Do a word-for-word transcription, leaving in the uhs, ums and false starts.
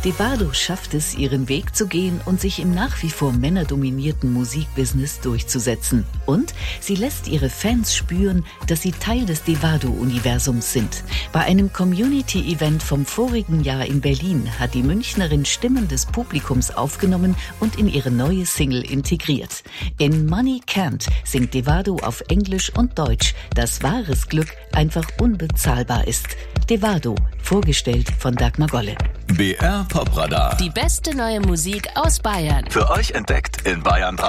Devado schafft es, ihren Weg zu gehen und sich im nach wie vor männerdominierten Musikbusiness durchzusetzen. Und sie lässt ihre Fans spüren, dass sie Teil des Devado-Universums sind. Bei einem Community-Event vom vorigen Jahr in Berlin hat die Münchnerin Stimmen des Publikums aufgenommen und in ihre neue Single integriert. In Money Can't singt Devado auf Englisch und Deutsch, dass wahres Glück einfach unbezahlbar ist. Devado, vorgestellt von Dagmar Golle. B R Popradar. Die beste neue Musik aus Bayern. Für euch entdeckt in Bayern drei.